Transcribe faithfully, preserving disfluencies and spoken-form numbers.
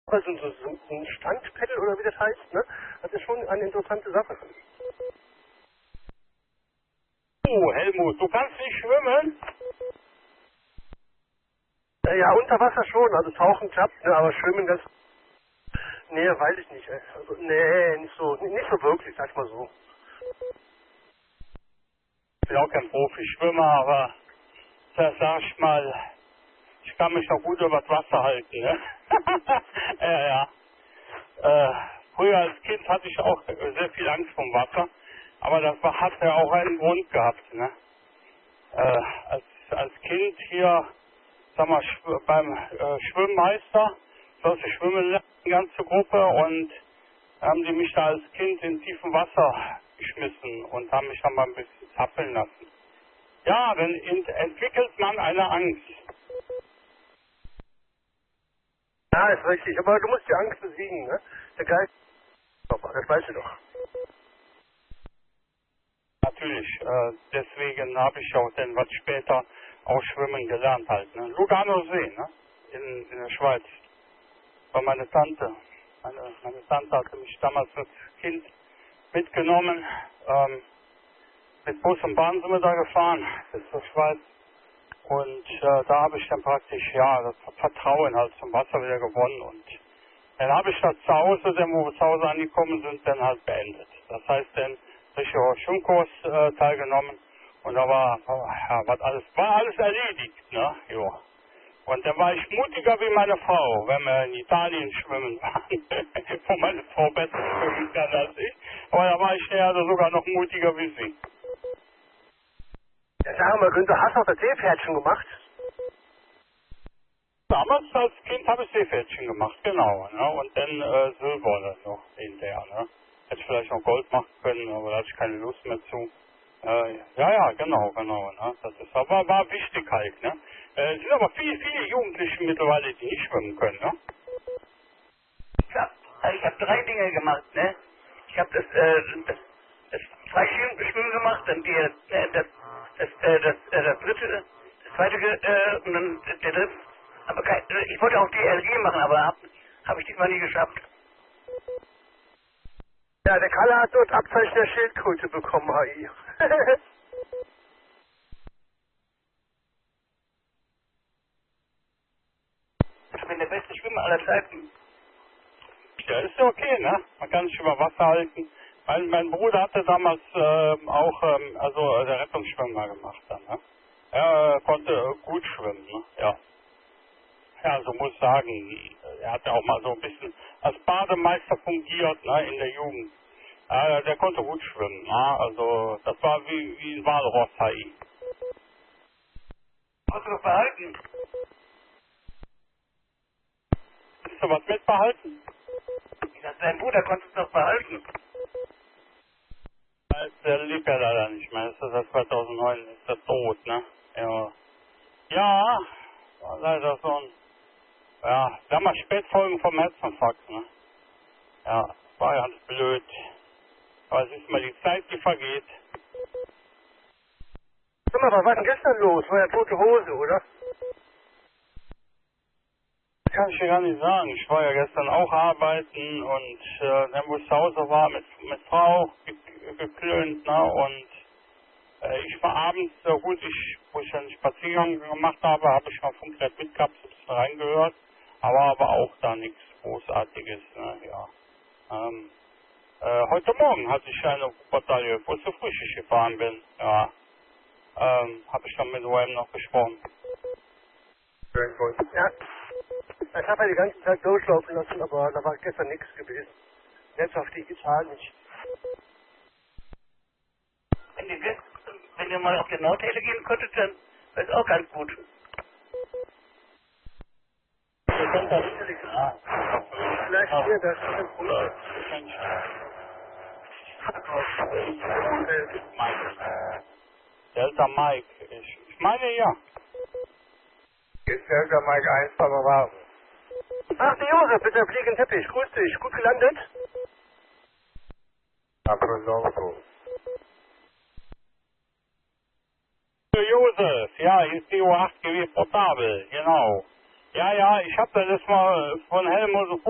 Also so, so ein Standpedal oder wie das heißt, ne? Das ist schon eine interessante Sache. Oh, Helmut, du kannst nicht schwimmen? Äh, ja, unter Wasser schon, also tauchen klappt, ne? Aber schwimmen das... Nee, weiß ich nicht, ey. Also, nee, nicht so, nicht so wirklich, sag ich mal so. Ich bin auch kein Profischwimmer, aber da sag ich mal, ich kann mich noch gut über das Wasser halten, ne? ja, ja. Äh, früher als Kind hatte ich auch sehr viel Angst vom Wasser, aber das war, hat ja auch einen Grund gehabt, ne? Äh, als, als Kind hier, sag mal, schw beim äh, Schwimmmeister, sollte schwimmen lernen, die ganze Gruppe, und haben die mich da als Kind in tiefem Wasser geschmissen und haben mich dann mal ein bisschen zappeln lassen. Ja, dann ent entwickelt man eine Angst. Ja, ist richtig, aber du musst die Angst besiegen, ne? Der Geist, das weißt du doch. Natürlich, äh, deswegen habe ich auch dann was später auch schwimmen gelernt halt, ne? Lugano See, ne? In, in der Schweiz. War meine Tante. Meine, meine Tante hatte mich damals als Kind mitgenommen. Ähm, mit Bus und Bahn sind wir da gefahren, bis zur Schweiz. Und äh, da habe ich dann praktisch, ja, das Vertrauen halt zum Wasser wieder gewonnen. Und dann habe ich das zu Hause, dann wo wir zu Hause angekommen sind, dann halt beendet. Das heißt dann richtiger Schwimmkurs äh, teilgenommen. Und da war, ja, was alles, war alles erledigt, ne? Jo. Und dann war ich mutiger wie meine Frau, wenn wir in Italien schwimmen waren, wo meine Frau besser schwimmen kann als ich. Aber da war ich ja sogar noch mutiger wie sie. Ja, sag mal, Günther, hast du auch das Seepferdchen gemacht? Damals als Kind habe ich Seepferdchen gemacht, genau. Ne? Und dann äh, Silber noch hinterher. Ne? Hätte ich vielleicht noch Gold machen können, aber da hatte ich keine Lust mehr zu. Äh, ja, ja, genau, genau. Ne? Das ist aber war wichtig halt. Ne? Äh, es sind aber viele, viele Jugendliche mittlerweile, die nicht schwimmen können. Ne? Ich habe ich hab drei Dinge gemacht, ne? Ich habe das, äh, das, das Freischwimmen gemacht, dann die, äh, das, das, äh, das, äh, das dritte, das zweite, äh, und dann der dritte. Aber kein, ich wollte auch D L G machen, aber habe hab ich diesmal nie geschafft. Ja, der Kalle hat dort Abzeichen der Schildkröte bekommen, H I. Ich bin der beste Schwimmer aller Zeiten. Ja, ist ja okay, ne? Man kann sich über Wasser halten. Mein, mein Bruder hatte damals ähm, auch, ähm, also äh, der Rettungsschwimmer gemacht dann, ne? Er äh, konnte äh, gut schwimmen, ne? Ja. Ja, so muss ich sagen, er hat ja auch mal so ein bisschen als Bademeister fungiert, ne, in der Jugend. Ja, der konnte gut schwimmen, ne? Also das war wie, wie ein Walross, H I. Hast du das behalten? Willst du was mitbehalten? Ich dachte, dein Bruder konnte es doch behalten. Der lebt ja leider nicht mehr. Das ist seit zweitausendneun ist er tot, ne? Ja. Ja, war leider so ein, ja, wir haben mal Spätfolgen vom Herzinfarkt, ne? Ja, war ganz blöd. Aber es ist mal die Zeit, die vergeht. Sag mal, was war denn gestern los? War ja tote Hose, oder? Kann ich dir gar nicht sagen. Ich war ja gestern auch arbeiten und äh, dann, wo ich zu Hause war, mit, mit Frau ge geklönt, ne? Und äh, ich war abends, so gut, ich, wo ich einen Spaziergang gemacht habe, habe ich mal Funkgerät mitgehabt, so ein bisschen reingehört, aber aber auch da nichts Großartiges, ne? Ja. Ähm, äh, heute Morgen hatte ich eine Bataille, wo ich zu Frühschicht gefahren bin, ja. Ähm, habe ich dann mit O M noch gesprochen. Ja. Ich habe ja die ganze Zeit durchlaufen lassen, aber da war gestern nichts gewesen. Jetzt auf digital nicht. Wenn ihr, wisst, wenn ihr mal auf der Nordhelle gehen könntet, dann wäre es auch ganz gut. Ihr könnt das sicherlich sagen. Vielleicht hier, das ist ein Problem. Delta Mike, ich, ich meine ja. Ist Delta Mike eins Panorama. Ach, der Josef mit dem fliegenden Teppich. Grüß dich. Gut gelandet? Abresolvo. Josef, ja, hier ist die U acht G W portabel, genau. Ja, ja, ich habe das mal von Helmut